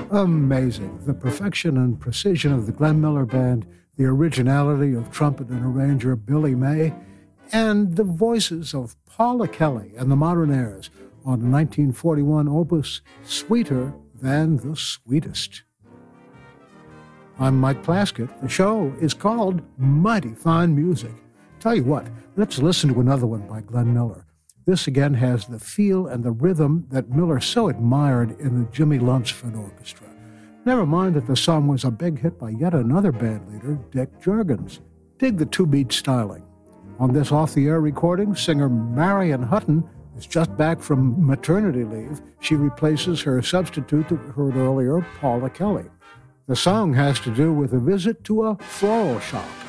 Amazing. The perfection and precision of the Glenn Miller Band, the originality of trumpet and arranger Billy May, and the voices of Paula Kelly and the Modernaires on the 1941 opus Sweeter Than the Sweetest. I'm Mike Plaskett. The show is called Mighty Fine Music. Tell you what, let's listen to another one by Glenn Miller. This again has the feel and the rhythm that Miller so admired in the Jimmy Lunceford Orchestra. Never mind that the song was a big hit by yet another band leader, Dick Juergens. Dig the two-beat styling. On this off-the-air recording, singer Marion Hutton is just back from maternity leave. She replaces her substitute that we heard earlier, Paula Kelly. The song has to do with a visit to a floral shop.